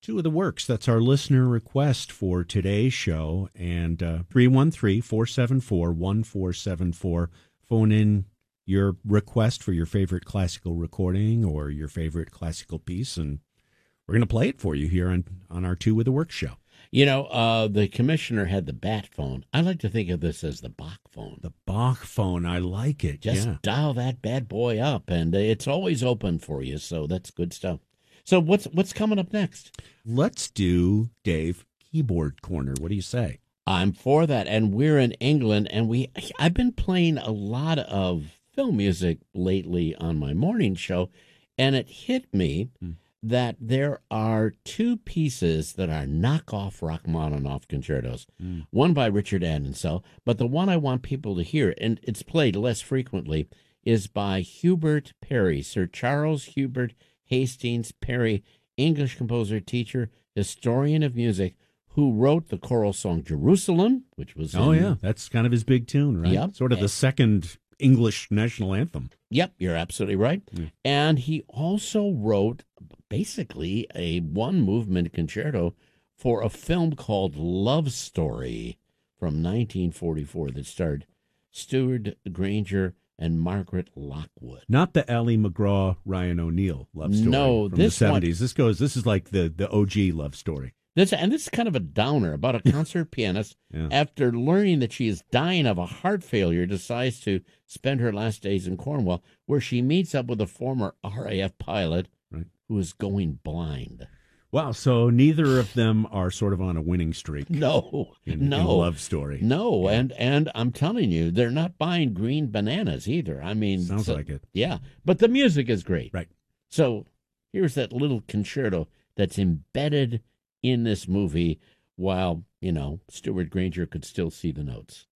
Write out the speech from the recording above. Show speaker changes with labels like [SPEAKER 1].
[SPEAKER 1] Two of the Works. That's our listener request for today's show. And 313-474-1474. Phone in your request for your favorite classical recording or your favorite classical piece, and we're going to play it for you here on our Two of the Works show.
[SPEAKER 2] You know, the commissioner had the bat phone. I like to think of this as the Bach phone.
[SPEAKER 1] The Bach phone. I like it.
[SPEAKER 2] Just dial that bad boy up, and it's always open for you, so that's good stuff. So what's coming up next?
[SPEAKER 1] Let's do, Dave, Keyboard Corner. What do you say?
[SPEAKER 2] I'm for that, and we're in England, and I've been playing a lot of film music lately on my morning show, and it hit me that there are two pieces that are knockoff Rachmaninoff concertos. One by Richard Adensel, but the one I want people to hear, and it's played less frequently, is by Hubert Parry, Sir Charles Hubert Hastings Parry, English composer, teacher, historian of music, who wrote the choral song Jerusalem, which was
[SPEAKER 1] that's kind of his big tune, right?
[SPEAKER 2] Yep.
[SPEAKER 1] Sort of the second English national anthem.
[SPEAKER 2] Yep, you're absolutely right. And he also wrote basically a one-movement concerto for a film called Love Story from 1944 that starred Stuart Granger and Margaret Lockwood.
[SPEAKER 1] Not the Ally McGraw, Ryan O'Neal love story
[SPEAKER 2] No,
[SPEAKER 1] from the 70s. This is like the OG love story.
[SPEAKER 2] This is kind of a downer about a concert pianist after learning that she is dying of a heart failure, decides to spend her last days in Cornwall, where she meets up with a former RAF pilot who is going blind.
[SPEAKER 1] Wow, so neither of them are sort of on a winning streak.
[SPEAKER 2] No.
[SPEAKER 1] In Love Story.
[SPEAKER 2] No, and I'm telling you, they're not buying green bananas either. I mean,
[SPEAKER 1] sounds like it.
[SPEAKER 2] Yeah, but the music is great.
[SPEAKER 1] Right.
[SPEAKER 2] So here's that little concerto that's embedded in this movie while, Stuart Granger could still see the notes.